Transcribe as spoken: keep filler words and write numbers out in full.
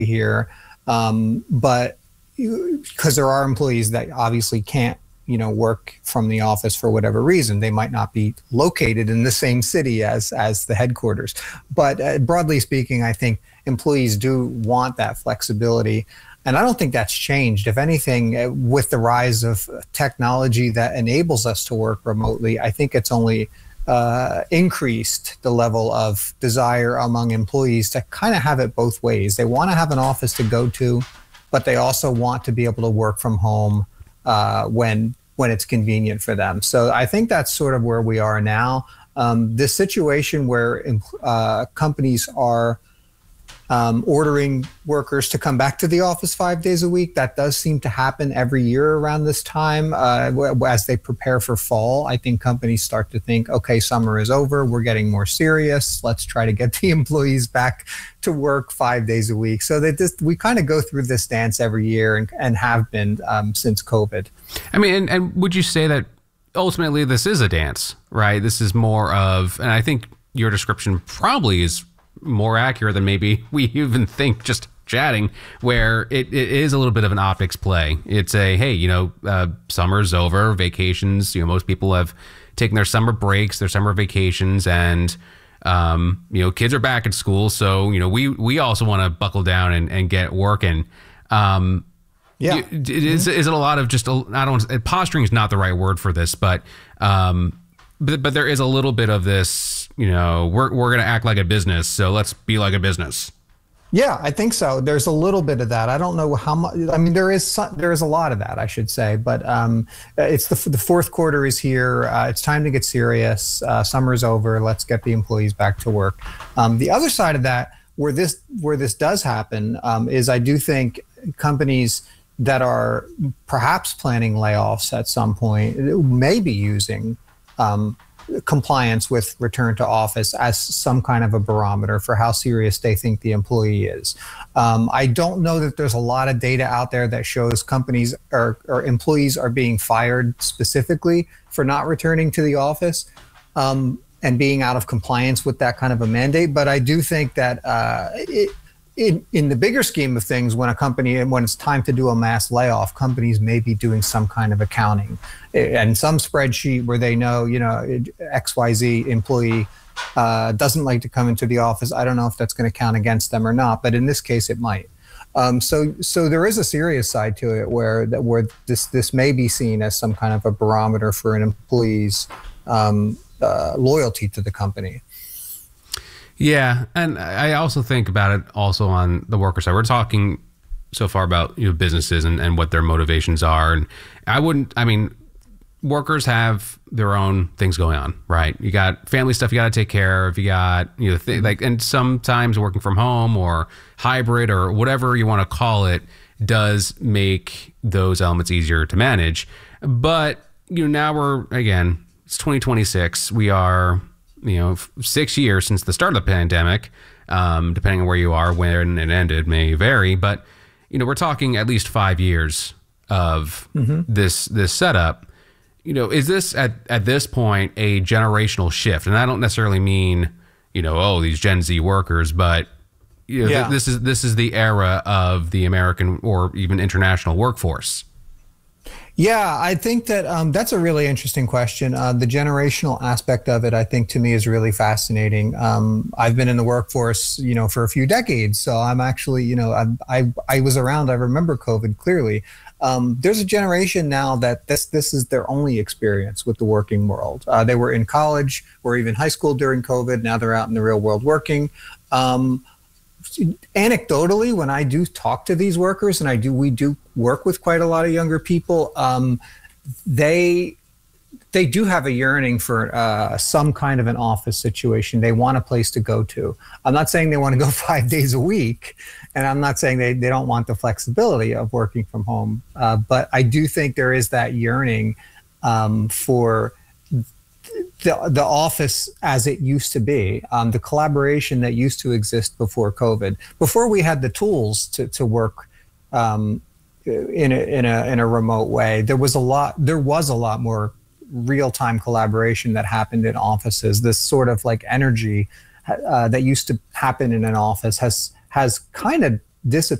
here, um, but because there are employees that obviously can't, you know, work from the office for whatever reason. They might not be located in the same city as as the headquarters. But uh, broadly speaking, I think employees do want that flexibility. And I don't think that's changed. If anything, uh, with the rise of technology that enables us to work remotely, I think it's only uh, increased the level of desire among employees to kind of have it both ways. They want to have an office to go to, but they also want to be able to work from home uh, when when it's convenient for them. So I think that's sort of where we are now. Um, this situation where uh, companies are um, ordering workers to come back to the office five days a week, that does seem to happen every year around this time. Uh, as they prepare for fall, I think companies start to think, okay, summer is over, we're getting more serious, let's try to get the employees back to work five days a week. So that this, we kind of go through this dance every year and, and have been um, since COVID. I mean, and, and would you say that ultimately this is a dance, right? This is more of, and I think your description probably is more accurate than maybe we even think just chatting, where it, it is a little bit of an optics play. It's a, hey, you know, uh, summer's over, vacations, you know, most people have taken their summer breaks, their summer vacations, and, um, you know, kids are back at school. So, you know, we, we also want to buckle down and, and get working. Um, yeah. It, it is, is it a lot of just, a, I don't, posturing is not the right word for this, but, um, but, but there is a little bit of this, you know, we're, we're going to act like a business, so let's be like a business. Yeah, I think so. There's a little bit of that. I don't know how much. I mean, there is some, there is a lot of that, I should say. But um, it's the the fourth quarter is here. Uh, it's time to get serious. Uh, summer's over. Let's get the employees back to work. Um, the other side of that, where this where this does happen, um, is I do think companies that are perhaps planning layoffs at some point may be using Um, compliance with return to office as some kind of a barometer for how serious they think the employee is. Um, I don't know that there's a lot of data out there that shows companies or, or employees are being fired specifically for not returning to the office um, and being out of compliance with that kind of a mandate. But I do think that uh, it, In, in the bigger scheme of things, when a company, and when it's time to do a mass layoff, companies may be doing some kind of accounting and some spreadsheet where they know, you know, X Y Z employee uh, doesn't like to come into the office. I don't know if that's going to count against them or not, but in this case, it might. Um, so, so there is a serious side to it where that where this this may be seen as some kind of a barometer for an employee's um, uh, loyalty to the company. Yeah, and I also think about it also on the worker side. We're talking so far about, you know, businesses and, and what their motivations are. And I wouldn't, I mean, workers have their own things going on, right? You got family stuff you got to take care of. You got, you know, th- like, and sometimes working from home or hybrid or whatever you want to call it does make those elements easier to manage. But, you know, now we're, again, it's twenty twenty-six. We are, you know, six years since the start of the pandemic, um, depending on where you are, when it ended may vary, but, you know, we're talking at least five years of mm-hmm. this, this setup. You know, is this at, at this point a generational shift? And I don't necessarily mean, you know, oh, these Gen Z workers, but, you know, yeah. th- this is, this is the era of the American or even international workforce. Yeah, I think that um, that's a really interesting question. Uh, the generational aspect of it, I think, to me is really fascinating. Um, I've been in the workforce, you know, for a few decades, so I'm actually, you know, I I, I was around. I remember COVID clearly. Um, there's a generation now that this this is their only experience with the working world. Uh, they were in college or even high school during COVID. Now they're out in the real world working. Um, Anecdotally, when I do talk to these workers, and I do, we do work with quite a lot of younger people, um, they they do have a yearning for uh, some kind of an office situation. They want a place to go to. I'm not saying they want to go five days a week, and I'm not saying they, they don't want the flexibility of working from home, uh, but I do think there is that yearning um, for The, the office as it used to be, um, the collaboration that used to exist before COVID, before we had the tools to, to work um, in, a, in, a, in a remote way. There was a lot, there was a lot more real-time collaboration that happened in offices. This sort of like energy uh, that used to happen in an office has, has kind of dissipate